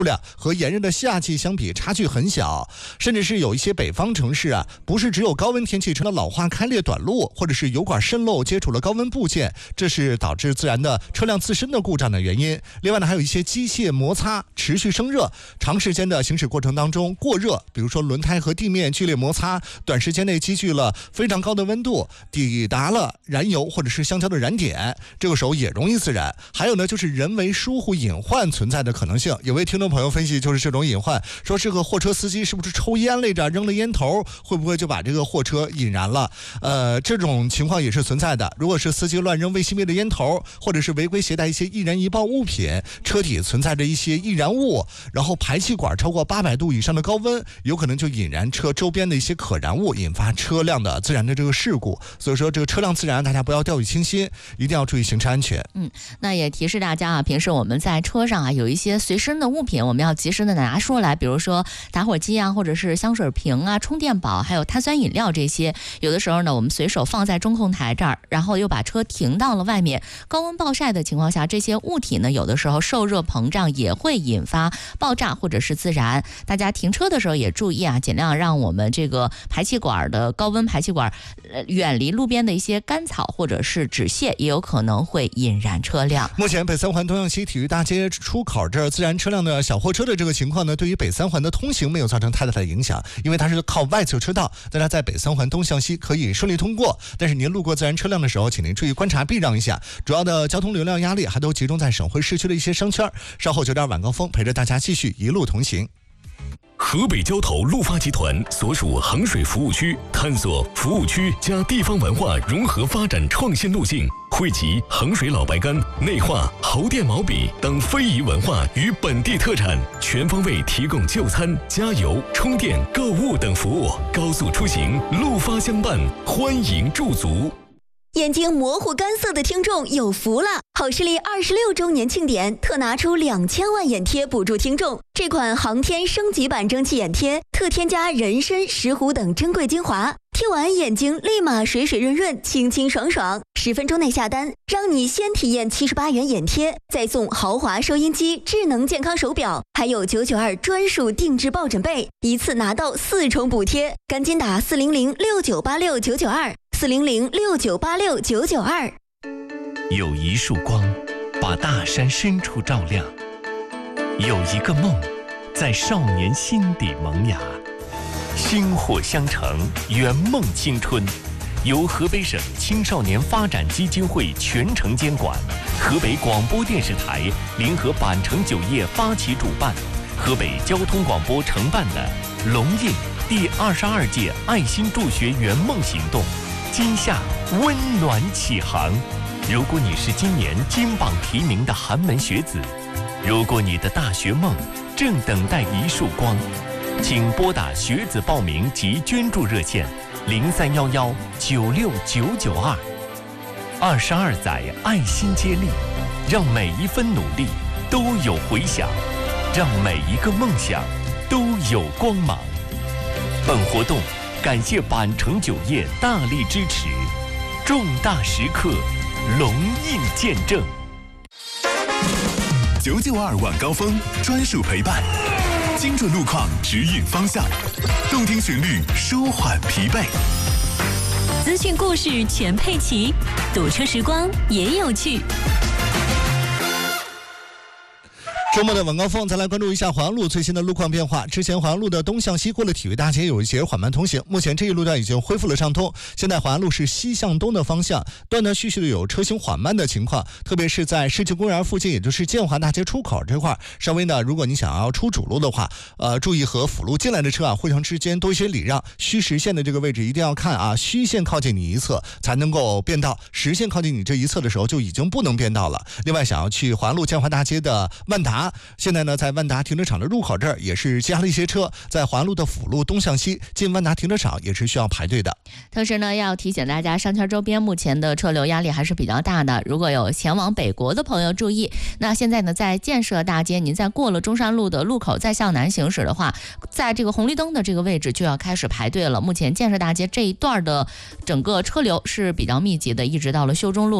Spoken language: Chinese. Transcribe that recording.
量和炎热的夏季相比差距很小，甚至是有一些北方城市啊，不是只有高温天气成了老化开裂短路，或者是油管渗漏接触了高温部件，这是导致自燃的车辆自身的故障的原因。另外呢，还有一些机械摩擦持续生热，长时间的行驶过程当中过热，比如说轮胎和地面剧烈摩擦，短时间内积聚了非常高的温度，抵达了燃油或者是橡胶的燃点，这个时候也容易自燃。还有呢，就是人为疏忽隐患存在的可能性。有位听众朋友分析，就是这种隐患，说这个货车司机是不是抽烟来着，扔了烟头，会不会就把这个货车引燃了？这种情况也是存在的。如果是司机乱扔未熄灭的烟头，或者是违规携带一些易燃易爆物品，车体存在着一些易燃物，然后排气管超过800度以上的高温，有可能就引燃车周边的一些可燃物，引发车辆的自燃的这个事故。所以说这个车辆自燃，大家不要掉以轻心，一定要注意行车安全。 那也提示大家啊，平时我们在车上啊有一些随身的物品，我们要及时的拿出来，比如说打火机啊，或者是香水瓶啊、充电宝，还有碳酸饮料这些。有的时候呢，我们随手放在中控台这儿，然后又把车停到了外面，高温暴晒的情况下，这些物体呢，有的时候受热膨胀也会引发爆炸或者是自燃。大家停车的时候也注意啊，尽量让我们这个排气管的高温排气管远离路边的一些干草或者是纸屑，也有可能会引燃车辆。 目前北三环东向西体育大街出口这儿自燃车辆的小货车的这个情况呢，对于北三环的通行没有造成太大的影响，因为它是靠外侧车道，大家在北三环东向西可以顺利通过。但是您路过自燃车辆的时候，请您注意观察避让一下，主要的交通流量压力还都集中在省会市区的一些商圈。稍后9点晚高峰陪着大家继续一路同行。 河北交投陆发集团所属衡水服务区，探索服务区加地方文化融合发展创新路径，汇集衡水老白干、内画、侯店毛笔等非遗文化与本地特产，全方位提供就餐、加油、充电、购物等服务。高速出行，陆发相伴，欢迎驻足。 眼睛模糊干涩的听众有福了！好视力26周年庆典特拿出2000万眼贴补助听众。这款航天升级版蒸汽眼贴特添加人参、石斛等珍贵精华，贴完眼睛立马水水润润、清清爽爽。10分钟内下单，让你先体验78元眼贴，再送豪华收音机、智能健康手表，还有992专属定制抱枕被，一次拿到4重补贴。赶紧打4006986-992，4006986-992。 有一束光，把大山深处照亮；有一个梦，在少年心底萌芽。薪火相承，圆梦青春。由河北省青少年发展基金会全程监管，河北广播电视台联合板城酒业发起主办，河北交通广播承办的龙印第22届爱心助学圆梦行动，今夏温暖启航。如果你是今年金榜题名的寒门学子，如果你的大学梦正等待一束光，请拨打学子报名及捐助热线0311969992。22载爱心接力，让每一分努力都有回响，让每一个梦想都有光芒。本活动感谢板城酒业大力支持，重大时刻龙印见证。 992晚高峰专属陪伴，精准路况指引方向，动听旋律舒缓疲惫， 资讯故事全配齐，堵车时光也有趣。 周末的晚高峰，再来关注一下淮安路最新的路况变化。之前淮安路的东向西过了体育大街有一些缓慢通行，目前这一路段已经恢复了畅通。现在淮安路是西向东的方向，断断续续的有车行缓慢的情况，特别是在世纪公园附近，也就是建华大街出口这块，稍微呢，如果你想要出主路的话，注意和辅路进来的车啊，互相之间多一些礼让。虚实线的这个位置一定要看啊，虚线靠近你一侧才能够变道，实线靠近你这一侧的时候就已经不能变道了。另外，想要去淮安路建华大街的万达，现在呢，在万达停车场的入口这儿也是加了一些车，在淮安路的辅路东向西进万达停车场也是需要排队的。 同时呢，要提醒大家，商圈周边目前的车流压力还是比较大的，如果有前往北国的朋友注意。那现在呢，在建设大街，您在过了中山路的路口再向南行驶的话，在这个红绿灯的这个位置就要开始排队了。目前建设大街这一段的整个车流是比较密集的，一直到了修中路。